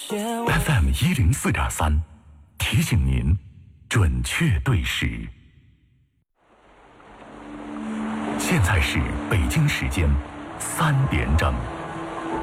FM 104.3，提醒您准确对时。现在是北京时间3点整。